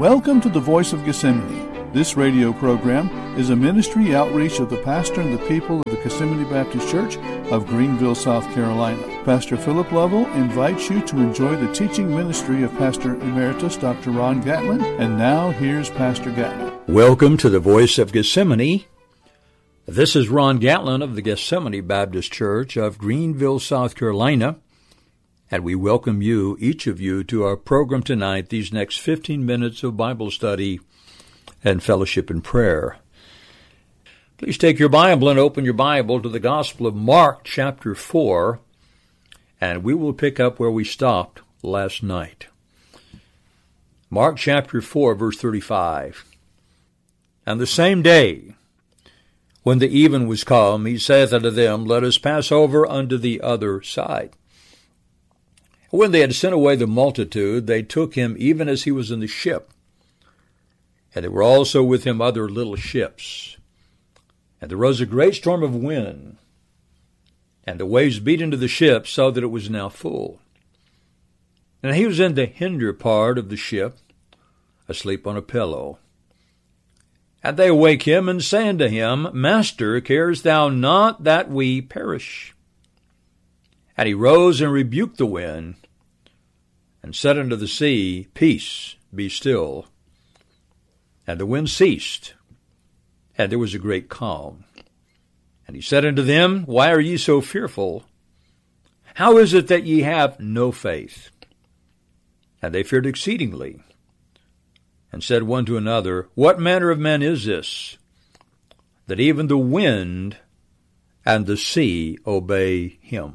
Welcome to the Voice of Gethsemane. This radio program is a ministry outreach of the pastor and the people of the Gethsemane Baptist Church of Greenville, South Carolina. Pastor Philip Lovell invites you to enjoy the teaching ministry of Pastor Emeritus Dr. Ron Gatlin. And now, here's Pastor Gatlin. Welcome to the Voice of Gethsemane. This is Ron Gatlin of the Gethsemane Baptist Church of Greenville, South Carolina. And we welcome you, each of you, to our program tonight, these next 15 minutes of Bible study and fellowship and prayer. Please take your Bible and open your Bible to the Gospel of Mark, chapter 4, and we will pick up where we stopped last night. Mark, chapter 4, verse 35. And the same day, when the even was come, he saith unto them, Let us pass over unto the other side. When they had sent away the multitude, they took him even as he was in the ship. And there were also with him other little ships. And there rose a great storm of wind, and the waves beat into the ship, so that it was now full. And he was in the hinder part of the ship, asleep on a pillow. And they awake him, and say unto him, Master, carest thou not that we perish? And he rose and rebuked the wind, and said unto the sea, Peace, be still. And the wind ceased, and there was a great calm. And he said unto them, Why are ye so fearful? How is it that ye have no faith? And they feared exceedingly, and said one to another, What manner of man is this, that even the wind and the sea obey him?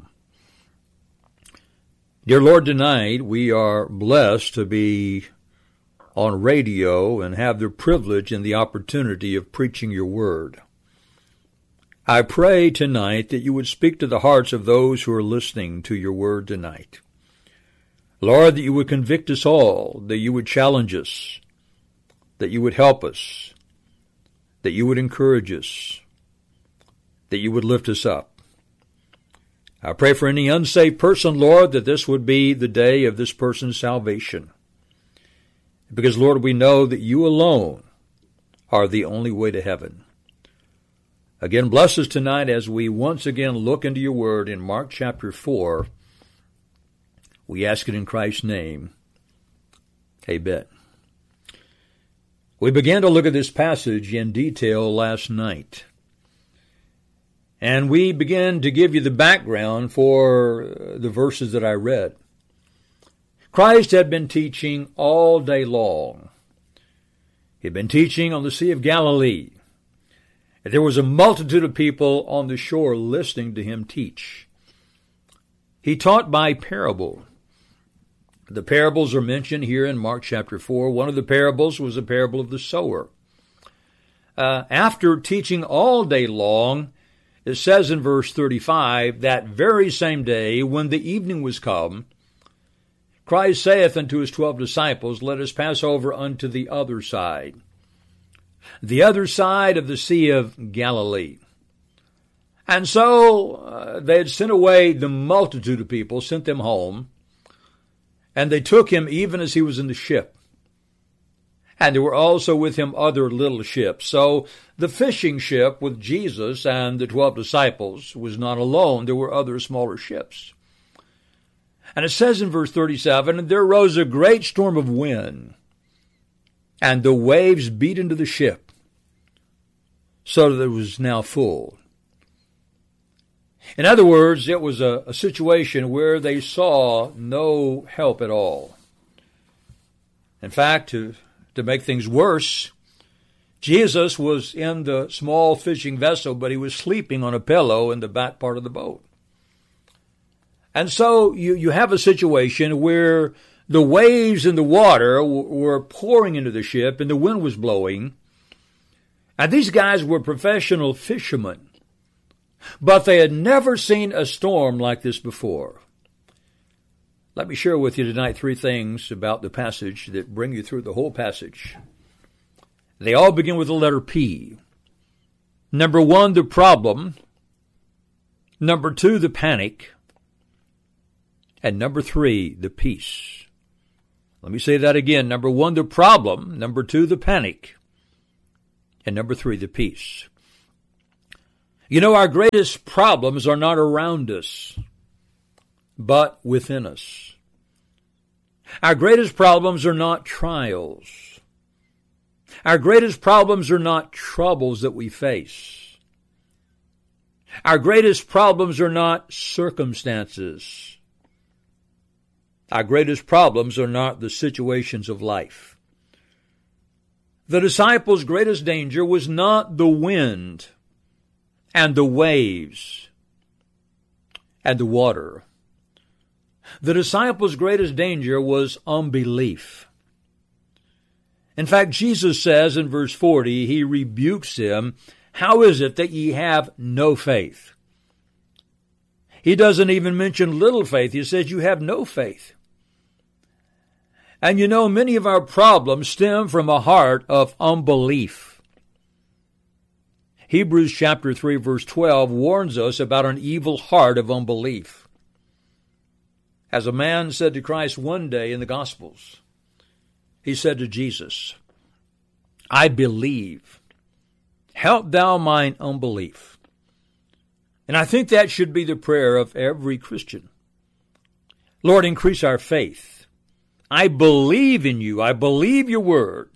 Dear Lord, tonight we are blessed to be on radio and have the privilege and the opportunity of preaching your word. I pray tonight that you would speak to the hearts of those who are listening to your word tonight. Lord, that you would convict us all, that you would challenge us, that you would help us, that you would encourage us, that you would lift us up. I pray for any unsaved person, Lord, that this would be the day of this person's salvation. Because, Lord, we know that you alone are the only way to heaven. Again, bless us tonight as we once again look into your word in Mark chapter 4. We ask it in Christ's name. Amen. We began to look at this passage in detail last night. And we began to give you the background for the verses that I read. Christ had been teaching all day long. He had been teaching on the Sea of Galilee. And there was a multitude of people on the shore listening to him teach. He taught by parable. The parables are mentioned here in Mark chapter 4. One of the parables was the parable of the sower. After teaching all day long, it says in verse 35, that very same day, when the evening was come, Christ saith unto his 12 disciples, Let us pass over unto the other side of the Sea of Galilee. And so they had sent away the multitude of people, sent them home, and they took him even as he was in the ship. And there were also with him other little ships. So the fishing ship with Jesus and the 12 disciples was not alone. There were other smaller ships. And it says in verse 37, And there arose a great storm of wind, and the waves beat into the ship, so that it was now full. In other words, it was a situation where they saw no help at all. In fact, to make things worse, Jesus was in the small fishing vessel, but he was sleeping on a pillow in the back part of the boat. And so you have a situation where the waves in the water were pouring into the ship and the wind was blowing. And these guys were professional fishermen, but they had never seen a storm like this before. Let me share with you tonight 3 things about the passage that bring you through the whole passage. They all begin with the letter P. Number 1, the problem. Number 2, the panic. And number 3, the peace. Let me say that again. Number 1, the problem. Number 2, the panic. And number 3, the peace. You know, our greatest problems are not around us, but within us. Our greatest problems are not trials. Our greatest problems are not troubles that we face. Our greatest problems are not circumstances. Our greatest problems are not the situations of life. The disciples' greatest danger was not the wind and the waves and the water. The disciples' greatest danger was unbelief. In fact, Jesus says in verse 40, he rebukes them, "How is it that ye have no faith?" He doesn't even mention little faith. He says you have no faith. And you know, many of our problems stem from a heart of unbelief. Hebrews chapter 3, verse 12 warns us about an evil heart of unbelief. As a man said to Christ one day in the Gospels, he said to Jesus, "I believe. Help thou mine unbelief." And I think that should be the prayer of every Christian. Lord, increase our faith. I believe in you. I believe your word.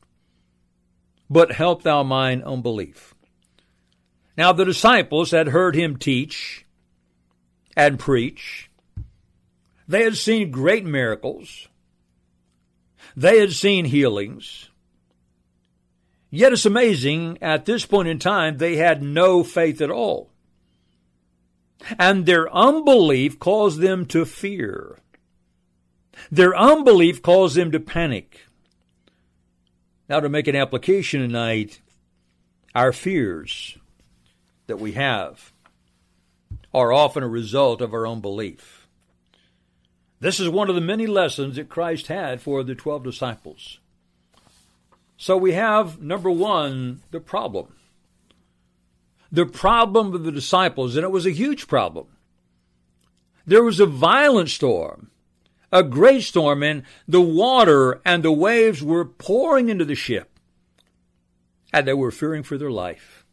But help thou mine unbelief. Now the disciples had heard him teach and preach. They had seen great miracles. They had seen healings. Yet it's amazing, at this point in time, they had no faith at all. And their unbelief caused them to fear. Their unbelief caused them to panic. Now, to make an application tonight, our fears that we have are often a result of our unbelief. This is one of the many lessons that Christ had for the 12 disciples. So we have, number 1, the problem. The problem of the disciples, and it was a huge problem. There was a violent storm, a great storm, and the water and the waves were pouring into the ship, and they were fearing for their life.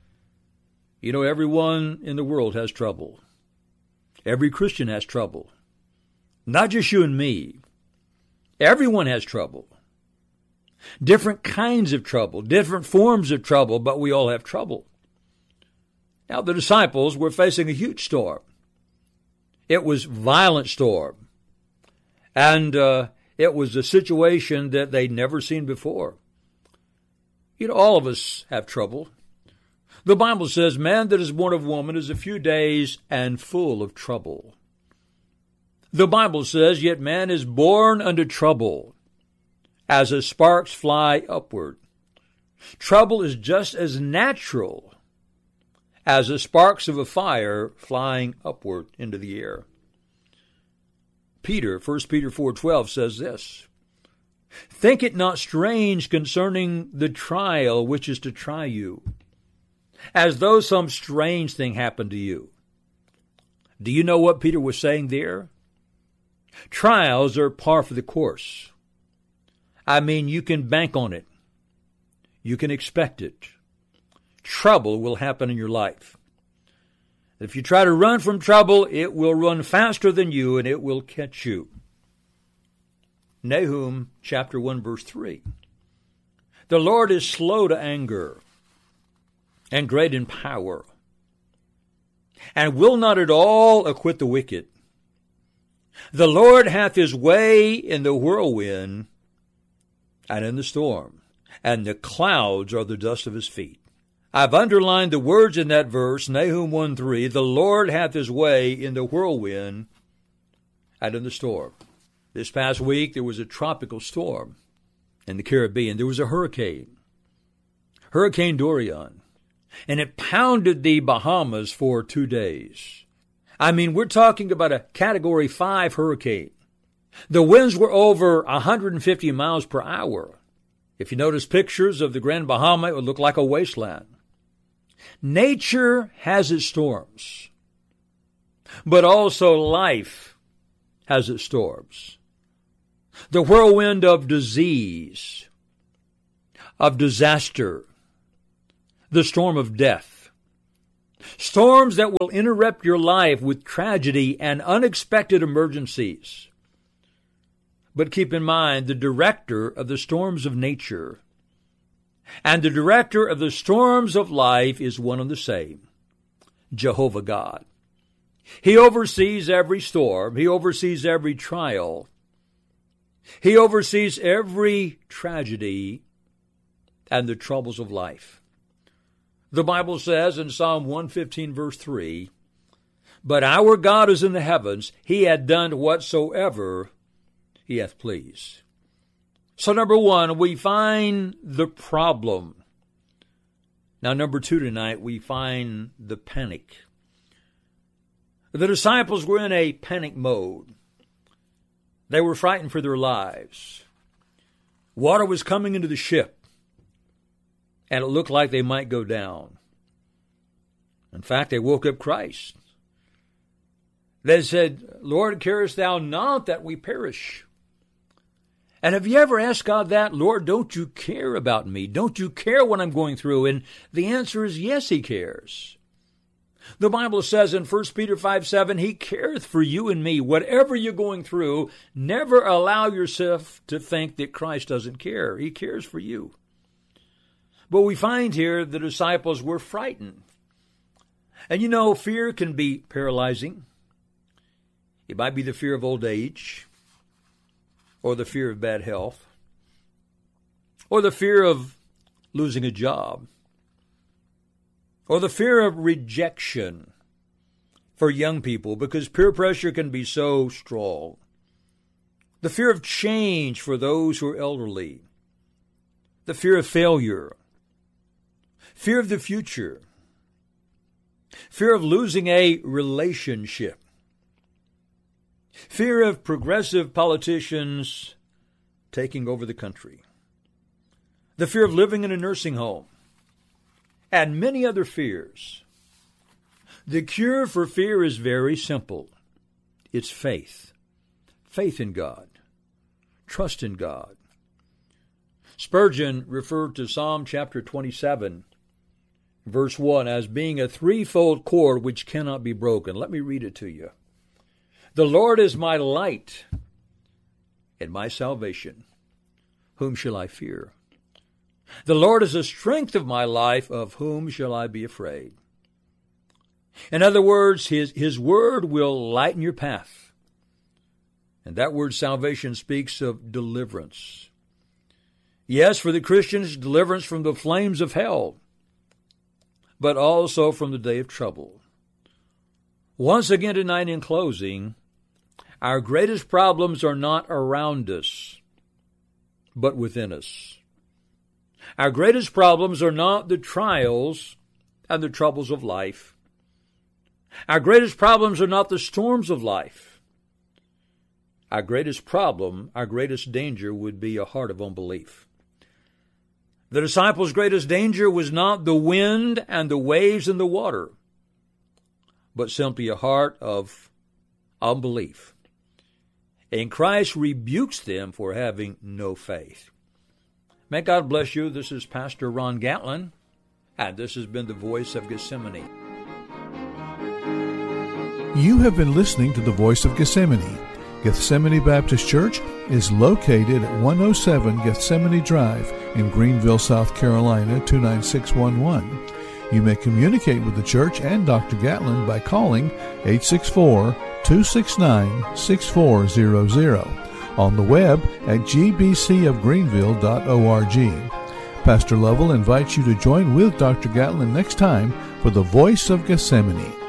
You know, everyone in the world has trouble. Every Christian has trouble. Not just you and me. Everyone has trouble. Different kinds of trouble, different forms of trouble, but we all have trouble. Now, the disciples were facing a huge storm. It was a violent storm. And it was a situation that they'd never seen before. You know, all of us have trouble. The Bible says, "Man that is born of woman is a few days and full of trouble." The Bible says, "Yet man is born unto trouble, as the sparks fly upward." Trouble is just as natural as the sparks of a fire flying upward into the air. Peter, 1 Peter 4:12 says this, "Think it not strange concerning the trial which is to try you, as though some strange thing happened to you." Do you know what Peter was saying there? Trials are par for the course. I mean, you can bank on it. You can expect it. Trouble will happen in your life. If you try to run from trouble, it will run faster than you and it will catch you. Nahum chapter 1 verse 3. "The Lord is slow to anger and great in power, and will not at all acquit the wicked. The Lord hath his way in the whirlwind and in the storm, and the clouds are the dust of his feet." I've underlined the words in that verse, Nahum 1:3, "The Lord hath his way in the whirlwind and in the storm." This past week, there was a tropical storm in the Caribbean. There was a hurricane, Hurricane Dorian, and it pounded the Bahamas for 2 days. I mean, we're talking about a Category 5 hurricane. The winds were over 150 miles per hour. If you notice pictures of the Grand Bahama, it would look like a wasteland. Nature has its storms, but also life has its storms. the whirlwind of disease, of disaster, the storm of death. Storms that will interrupt your life with tragedy and unexpected emergencies. But keep in mind, the director of the storms of nature and the director of the storms of life is one and the same, Jehovah God. He oversees every storm. He oversees every trial. He oversees every tragedy and the troubles of life. The Bible says in Psalm 115, verse 3, "But our God is in the heavens. He hath done whatsoever he hath pleased." So number one, we find the problem. Now number two tonight, we find the panic. The disciples were in a panic mode. They were frightened for their lives. Water was coming into the ship, and it looked like they might go down. In fact, they woke up Christ. They said, "Lord, carest thou not that we perish?" And have you ever asked God that? "Lord, don't you care about me? Don't you care what I'm going through?" And the answer is yes, he cares. The Bible says in 1 Peter 5:7, He careth for you and me. Whatever you're going through, never allow yourself to think that Christ doesn't care. He cares for you. But we find here the disciples were frightened. And you know, fear can be paralyzing. It might be the fear of old age, or the fear of bad health, or the fear of losing a job, or the fear of rejection for young people, because peer pressure can be so strong. The fear of change for those who are elderly. The fear of failure. Fear of the future. Fear of losing a relationship. Fear of progressive politicians taking over the country. The fear of living in a nursing home. And many other fears. The cure for fear is very simple. It's faith. Faith in God. Trust in God. Spurgeon referred to Psalm chapter 27, verse 1, as being a threefold cord which cannot be broken. Let me read it to you. "The Lord is my light and my salvation. Whom shall I fear? The Lord is the strength of my life. Of whom shall I be afraid?" In other words, His word will lighten your path. And that word salvation speaks of deliverance. Yes, for the Christians, deliverance from the flames of hell, but also from the day of trouble. Once again tonight in closing, our greatest problems are not around us, but within us. Our greatest problems are not the trials and the troubles of life. Our greatest problems are not the storms of life. Our greatest problem, our greatest danger would be a heart of unbelief. The disciples' greatest danger was not the wind and the waves and the water, but simply a heart of unbelief. And Christ rebukes them for having no faith. May God bless you. This is Pastor Ron Gatlin, and this has been the Voice of Gethsemane. You have been listening to the Voice of Gethsemane. Gethsemane Baptist Church is located at 107 Gethsemane Drive in Greenville, South Carolina, 29611. You may communicate with the church and Dr. Gatlin by calling 864-269-6400. On the web at gbcofgreenville.org. Pastor Lovell invites you to join with Dr. Gatlin next time for the Voice of Gethsemane.